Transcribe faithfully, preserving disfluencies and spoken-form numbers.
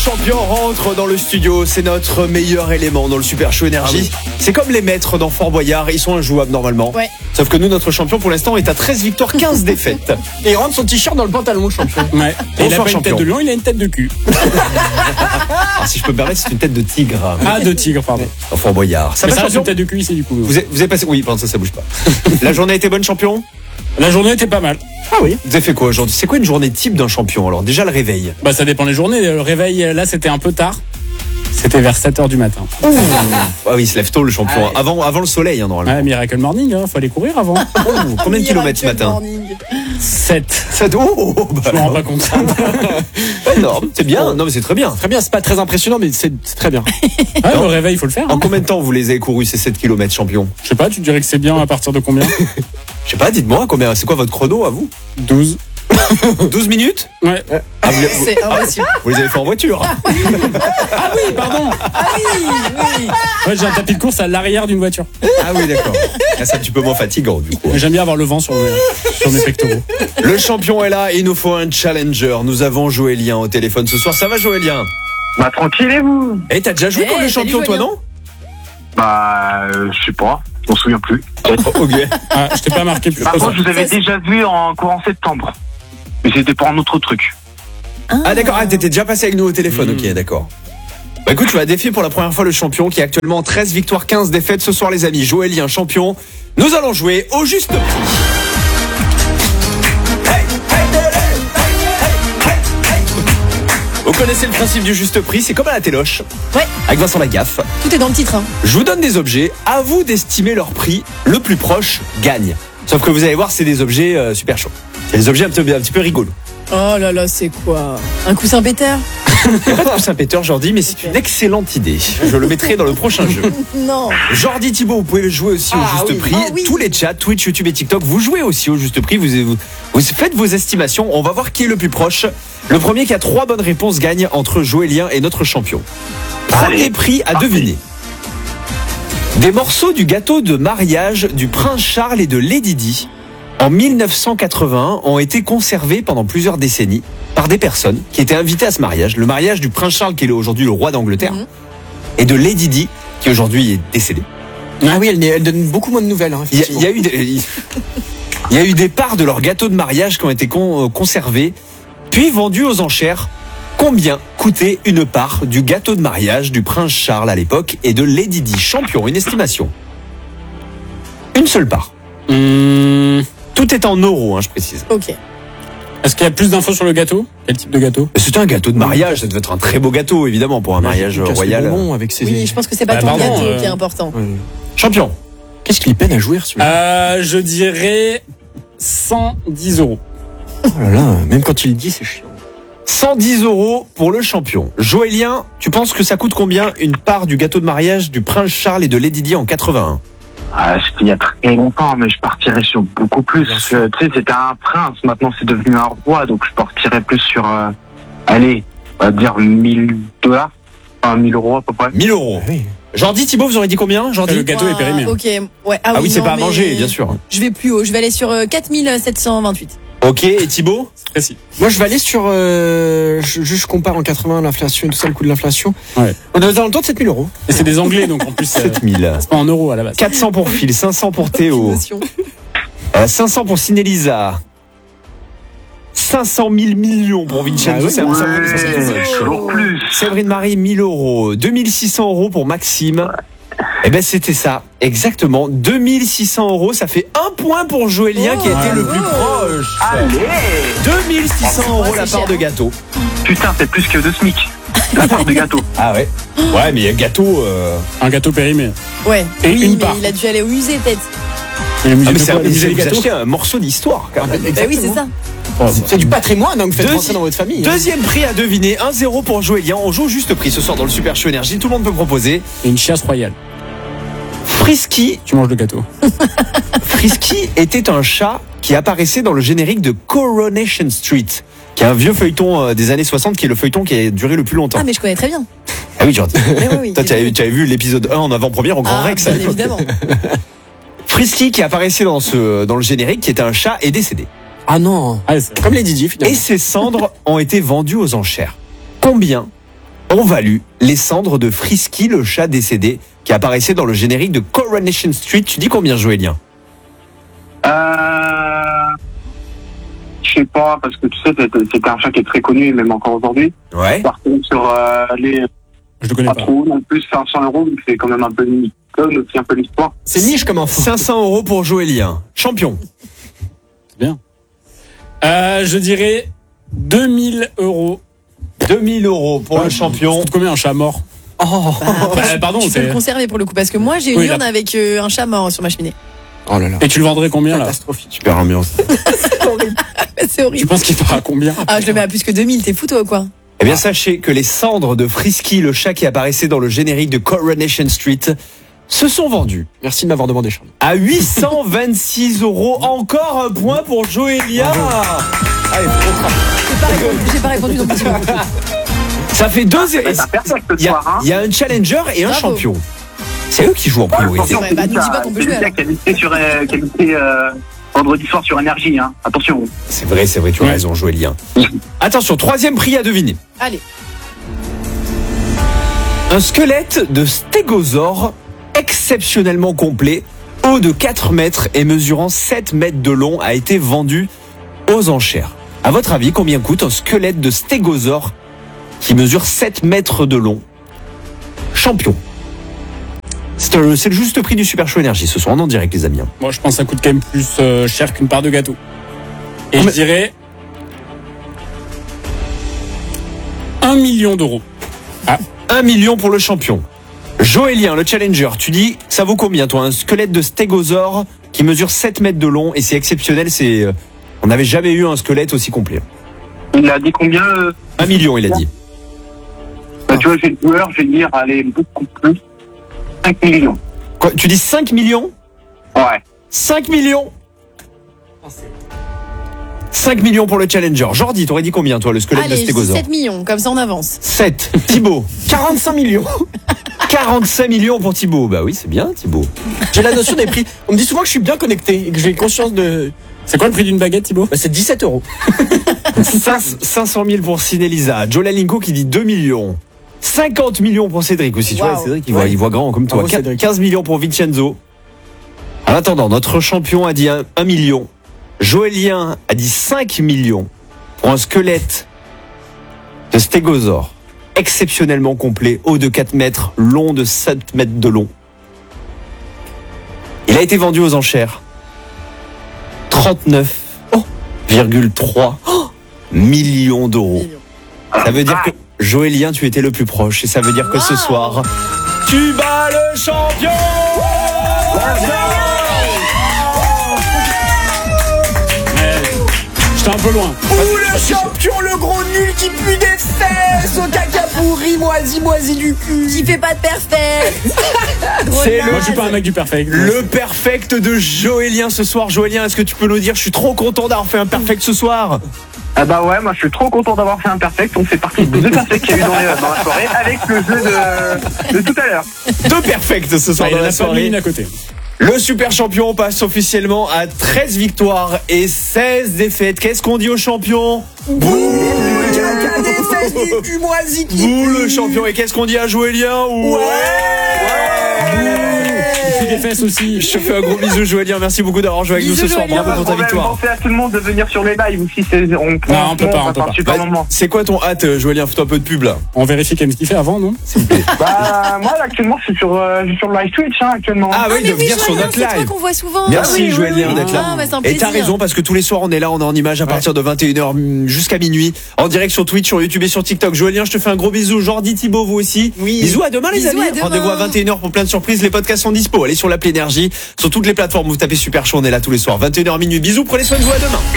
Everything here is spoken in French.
champion rentre dans le studio. C'est notre meilleur élément dans le Super Show Énergie. Ah oui. C'est comme les maîtres dans Fort Boyard. Ils sont injouables normalement. Ouais. Sauf que nous, notre champion pour l'instant est à treize victoires, quinze défaites. Et il rentre son t-shirt dans le pantalon, champion. Ouais. Et il a pas champion. une tête de lion, il a une tête de cul. Alors, si je peux me permettre, c'est une tête de tigre. Ah, de tigre, pardon. Dans Fort Boyard. Ça Mais va, ça champion? une tête de cul, c'est du coup. Vous avez, vous avez passé. Oui, pendant ça, ça bouge pas. La journée a été bonne, champion? La journée était pas mal. Ah oui. Vous avez fait quoi aujourd'hui? C'est quoi une journée type d'un champion? Alors déjà le réveil. Bah ça dépend des journées. Le réveil là c'était un peu tard. C'était vers sept heures du matin. Ah oui, il se lève tôt le champion. Ah, avant, avant le soleil hein, normalement. Ouais, Miracle Morning, hein, faut aller courir avant. Oh, combien de kilomètres ce matin? sept. sept. Oh, bah je me rends pas compte. Énorme, c'est bien. Non mais c'est très bien. Très bien, c'est pas très impressionnant mais c'est, c'est très bien. Ouais, le réveil il faut le faire. En hein. combien de temps vous les avez courus ces sept kilomètres champion? Je sais pas, tu dirais que c'est bien à partir de combien? Je sais pas, dites-moi combien. C'est quoi votre chrono à vous? douze. douze minutes? Ouais. Ah, vous, vous, C'est impossible. vous les avez fait en voiture? Ah oui, pardon. Ah oui, oui. Ouais, j'ai un tapis de course à l'arrière d'une voiture. Ah oui, d'accord. Là, c'est un petit peu moins fatigant du coup. Mais j'aime bien avoir le vent sur mes, sur mes pectoraux. Le champion est là et il nous faut un challenger. Nous avons Joëlien au téléphone ce soir. Ça va Joëlien? Bah tranquille et vous? Eh, t'as déjà joué Eh, pour le salut, champion toi Joëlien. non? Bah euh, je sais pas, je m'en souviens plus. Ok. Ah, je t'ai pas marqué plus. Par contre je vous avais déjà vu en courant septembre. Mais c'était pour un autre truc. Ah d'accord, ah, t'étais déjà passé avec nous au téléphone, mmh. Ok d'accord. Bah écoute, tu vas défier pour la première fois le champion qui est actuellement treize victoires, quinze défaites ce soir les amis. Joëlien champion, nous allons jouer au juste prix. Vous connaissez le principe du juste prix, c'est comme à la téloche. Ouais. Avec Vincent Lagaffe. Tout est dans le titre. Hein. Je vous donne des objets, à vous d'estimer leur prix, le plus proche gagne. Sauf que vous allez voir, c'est des objets euh, super chauds. C'est des objets un petit, un petit peu rigolos. Oh là là, c'est quoi? Un coussin péter? Il n'y a pas de coussin péteur, Jordi, mais c'est okay. Une excellente idée. Je le mettrai dans le prochain jeu. Non. Jordi Thibault, vous pouvez jouer aussi ah, au juste oui. prix. Ah, oui. Tous les chats, Twitch, YouTube et TikTok, vous jouez aussi au juste prix. Vous, vous, vous faites vos estimations. On va voir qui est le plus proche. Le premier qui a trois bonnes réponses gagne entre Joëlien et notre champion. Premier prix à deviner. Des morceaux du gâteau de mariage du prince Charles et de Lady Di en mille neuf cent quatre-vingt-un ont été conservés pendant plusieurs décennies par des personnes qui étaient invitées à ce mariage. Le mariage du prince Charles qui est aujourd'hui le roi d'Angleterre mmh. et de Lady Di qui aujourd'hui est décédée. Ah oui, elle, elle donne beaucoup moins de nouvelles. Hein, il, y a, il, y a eu des, il y a eu des parts de leur gâteau de mariage qui ont été con, euh, conservées puis vendues aux enchères. Combien coûtait une part du gâteau de mariage du prince Charles à l'époque et de Lady Di? Champion, une estimation. Une seule part. Mmh. Tout est en euros, hein, je précise. Ok. Est-ce qu'il y a plus d'infos sur le gâteau? Quel type de gâteau? C'était un gâteau de mariage, ça devait être un très beau gâteau, évidemment, pour un mariage royal. Avec ses... Oui, je pense que c'est pas bah, ton pardon, gâteau euh... qui est important. Oui. Champion. Qu'est-ce qu'il peine à jouer celui-là? euh, Je dirais cent dix euros. Oh là là, même quand tu le dis, c'est chiant. cent dix euros pour le champion. Joëlien, tu penses que ça coûte combien une part du gâteau de mariage du prince Charles et de Lady Di en quatre-vingt-un? Ah, c'était il y a très longtemps, mais je partirais sur beaucoup plus. Euh, tu sais, c'était un prince, maintenant c'est devenu un roi, donc je partirais plus sur, euh, allez, on va dire mille dollars, enfin mille euros à peu près. mille euros. Oui. Jordi, Thibault, vous aurez dit combien? Jordi? Le gâteau wow, est périmé. Ok, ouais. Ah, ah oui, oui c'est non, pas à mais... manger, bien sûr. Je vais plus haut, je vais aller sur euh, quatre mille sept cent vingt-huit. Ok, et Thibault? Précis. Moi, je vais aller sur. Euh, je, je compare en quatre-vingts l'inflation, tout ça, le coût de l'inflation. Ouais. On est dans le temps de sept mille euros. Et c'est des Anglais, donc en plus. sept mille. C'est pas en euros à la base. quatre cents pour Phil, cinq cents pour Théo. Euh, cinq cents pour Cinélisa. cinq cent mille millions pour Vincenzo. Ah oui, c'est toujours plus. Séverine Marie, mille euros. deux mille six cents euros pour Maxime. Eh ben c'était ça, exactement. deux mille six cents euros, ça fait un point pour Joëlien oh, qui a été le plus proche. Allez, deux mille six cents euros la part cher. de gâteau. Putain, c'est plus que deux SMIC. La part de gâteau. Ah ouais. Ouais, mais il y a gâteau. Euh... Un gâteau périmé. Ouais. Et oui, une mais part. il a dû aller au musée peut-être. Et le musée Ah, mais de c'est quoi, un, le musée des vous gâteaux. achetez un morceau d'histoire quand même. Bah oui, c'est ça. Oh, C'est, c'est du patrimoine, donc faites Deuxi- rentrer dans votre famille. Deuxième prix à deviner, un zéro pour Joëlien. On joue au juste prix ce soir dans le Super Show Énergie. Tout le monde peut proposer. Et une chiasse royale. Frisky. Tu manges le gâteau. Frisky était un chat qui apparaissait dans le générique de Coronation Street, qui est un vieux feuilleton euh, des années soixante, qui est le feuilleton qui a duré le plus longtemps. Ah, mais je connais très bien. Ah oui, Jordi. Mais oui, oui, Toi, tu avais, tu avais vu l'épisode un en avant-première au Grand ah, Rex. bien évidemment. Frisky qui apparaissait dans, ce, dans le générique, qui était un chat, est décédé. Ah non, Ah, c'est... comme les Didier finalement. Et ses cendres ont été vendues aux enchères. Combien ont valu les cendres de Frisky, le chat décédé, qui apparaissait dans le générique de Coronation Street? Tu dis combien, Joëlien? Euh... Je sais pas, parce que tu sais, c'était c'était un chat qui est très connu, même encore aujourd'hui. Ouais. Par contre, sur euh, les Je le connais pas pas. trop, en plus cinq cents euros, donc c'est quand même un peu une icône, aussi un peu l'histoire. C'est niche comme info. cinq cents euros pour Joëlien. Champion. C'est bien. Euh, je dirais deux mille euros. deux mille euros pour le champion. Ça coûte combien un chat mort? Oh, Bah, pardon, Tu peux c'est. le conserver pour le coup, parce que moi j'ai une Oui, urne là. avec euh, un chat mort sur ma cheminée. oh là là. Et tu le vendrais combien là? Catastrophique. Super ambiance. C'est Tu horrible. penses qu'il fera combien? Ah, je le mets à plus que deux mille, t'es fou toi ou quoi? Eh bien, sachez que les cendres de Frisky, le chat qui apparaissait dans le générique de Coronation Street, se sont vendues Merci de m'avoir demandé, Charles. à huit cent vingt-six euros. Encore un point pour Joëlia. Allez, J'ai pas répondu, j'ai pas répondu non plus. ça fait deux. C'est un perfect ce Il y, a- soir, hein. il y a un challenger et un Bravo. champion. C'est eux qui jouent en priorité. Ouais, bah, nous dis pas qu'on peut jouer, C'est alors. qui a qualité sur euh, qualité euh, vendredi soir sur énergie, hein. Attention. C'est vrai, c'est vrai, tu as Ouais. raison, Joëlien. Attention, troisième prix à deviner. Allez. Un squelette de stégosaure exceptionnellement complet, haut de quatre mètres et mesurant sept mètres de long, a été vendu aux enchères. À votre avis, combien coûte un squelette de stégosaure qui mesure sept mètres de long? Champion. C'est euh, c'est le juste prix du Super Show Énergie ce soir, on est en direct les amis. Moi, je pense que ça coûte quand même plus euh, cher qu'une part de gâteau. Et Oh, je mais- dirais un million d'euros. Un million pour le champion. Joëlien, le challenger, tu dis, ça vaut combien toi? Un squelette de stégosaure qui mesure sept mètres de long et c'est exceptionnel, c'est... euh, on n'avait jamais eu un squelette aussi complet. Il a dit combien euh, Un million, il a dit. bah, tu vois, j'ai le joueur, je vais dire, allez, beaucoup plus. cinq millions. Quoi, tu dis cinq millions? Ouais. cinq millions? cinq millions pour le challenger. Jordi, t'aurais dit combien toi, le squelette de Allez, je dis stégosaure? sept millions, comme ça on avance. sept. Thibaut. quarante-cinq millions. quarante-cinq millions pour Thibaut. Bah oui, c'est bien Thibaut. J'ai la notion des prix. On me dit souvent que je suis bien connecté et que j'ai conscience de. C'est quoi le prix d'une baguette, Thibaut? Bah, c'est dix-sept euros. cinq cent mille pour Sinelisa. Joe Lalinko qui dit deux millions. cinquante millions pour Cédric aussi. Tu Wow. vois, Cédric, il voit, Ouais. il voit grand comme toi. Bravo, Cédric. quinze millions pour Vincenzo. En attendant, notre champion a dit un million. Joëlien a dit cinq millions pour un squelette de stégosaure exceptionnellement complet, haut de quatre mètres, long de sept mètres de long. Il a été vendu aux enchères trente-neuf virgule trois millions d'euros. Ça veut dire que Joëlien, tu étais le plus proche et ça veut dire que ce Wow. soir, tu bats le champion. J'étais un peu loin. Ouh, le champion, le gros nul qui pue des fesses, au caca pourri, moisi, moisi du cul. Qui fait pas de perfect. C'est le- Moi, je suis pas un mec du perfect. Le perfect de Joëlien ce soir. Joëlien, est-ce que tu peux nous dire, je suis trop content d'avoir fait un perfect ce soir. Ah bah ouais, moi je suis trop content d'avoir fait un perfect. On fait partie des deux perfects qu'il y a eu dans, les- dans la soirée avec le jeu de, de tout à l'heure. Deux perfects ce soir Ah, il dans en la a pas soirée. une à côté. Le super champion passe officiellement à treize victoires et seize défaites. Qu'est-ce qu'on dit au champion? Bouh, caca des fesses du cul moisi qui Vous pue. le champion. Et qu'est-ce qu'on dit à Joëlien? Ouais. Il fait des fesses aussi. Je te fais un gros bisou Joëlien. Merci beaucoup d'avoir joué avec nous Bisous, ce soir. Joëlien. Bravo pour ta Problème, victoire. pensez à tout le monde de venir sur les lives aussi. c'est- On, prend- Non, on peut pas, on va peut faire pas. un super Bah, moment. c'est quoi ton hâte, Joëlien? Fais-toi un peu de pub là. On vérifie quand même ce qu'il fait avant, non? Bah, moi là, actuellement, je suis sur, euh, je suis sur le live Twitch hein, actuellement. Ah oui, mais de venir sur Joëlien, notre c'est toi live. qu'on voit souvent. Merci Ah oui, oui, Joëlien oui. d'être là. Ah, bah, c'est un Et t'as plaisir. raison parce que tous les soirs on est là, on est en image à partir de vingt et une heures jusqu'à minuit, en direct sur Twitch, sur YouTube et sur TikTok. Joëlien, je te fais un gros bisou. Jordi, Thibaut, vous aussi. Oui. Bisous à demain les Bisous, amis. à demain. Rendez-vous à vingt et une heures pour plein de surprises. Les podcasts sont dispo. Allez sur l'appli Énergie, sur toutes les plateformes. Vous tapez Super Show, on est là tous les soirs. vingt et une heures minuit. Bisous, prenez soin de vous, à demain.